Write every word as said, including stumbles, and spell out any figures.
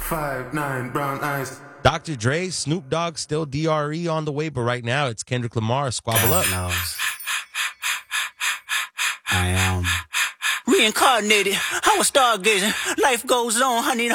five nine brown eyes. Doctor Dre, Snoop Dogg, still D R E on the way, but right now it's Kendrick Lamar, Squabble God Up. knows. I am reincarnated. I was stargazing. Life goes on. I need